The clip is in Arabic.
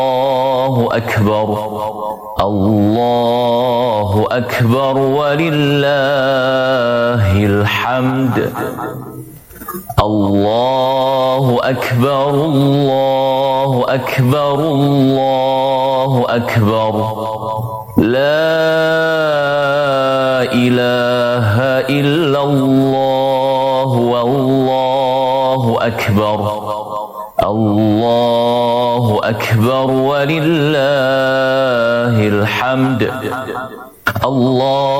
أكبر الله أكبر ولله الحمد. الله أكبر الله أكبر الله أكبر لا إله إلا الله والله أكبر. الله أكبر ولله الحمد. الله